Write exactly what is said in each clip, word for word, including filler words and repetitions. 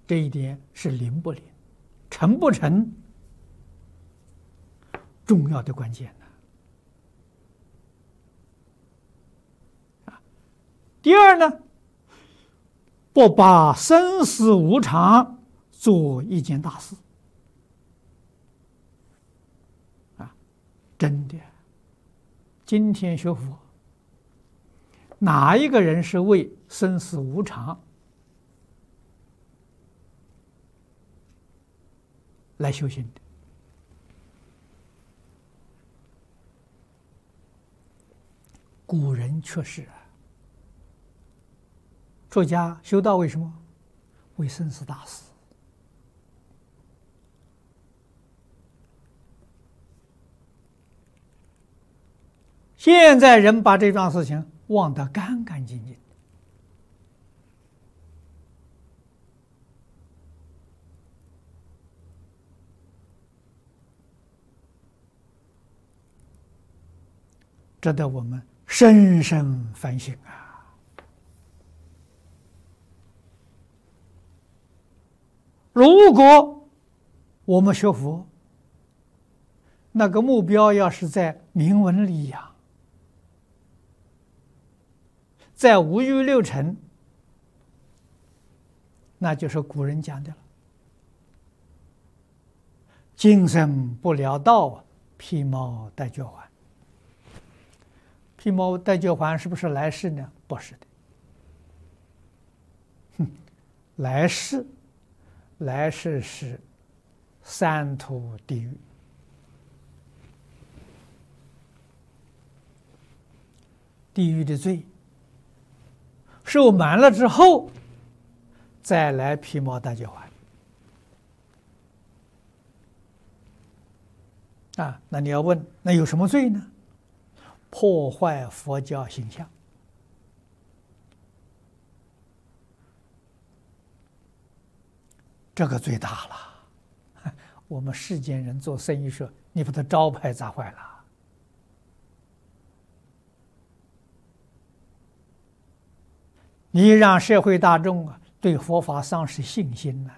这一点是灵不灵、成不成重要的关键呢。啊，第二呢，不把生死无常做一件大事。啊，真的，今天学佛，哪一个人是为生死无常来修行的？古人确实啊，出家修道为什么？为生死大事。现在人把这桩事情忘得干干净净。值得我们深深反省啊！如果我们学佛，那个目标要是在明文利养，在五欲六尘，那就是古人讲的了：今生不了道，披毛戴脚环。披毛戴脚环是不是来世呢？不是的。哼，来世，来世是三途地狱。地狱的罪受满了之后，再来披毛戴脚环。啊，那你要问，那有什么罪呢？破坏佛教形象，这个最大了。我们世间人做生意说，你把他招牌砸坏了，你让社会大众啊对佛法丧失信心了。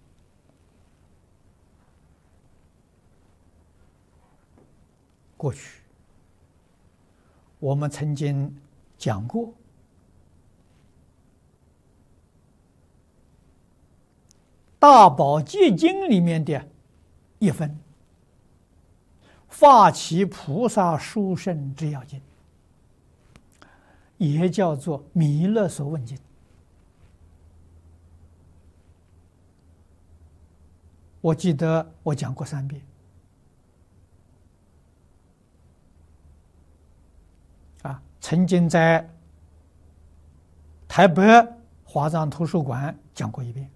过去我们曾经讲过，大宝积经里面的一分发起菩萨殊胜之要经，也叫做弥勒所问经。我记得我讲过三遍。啊，曾经在台北华藏图书馆讲过一遍。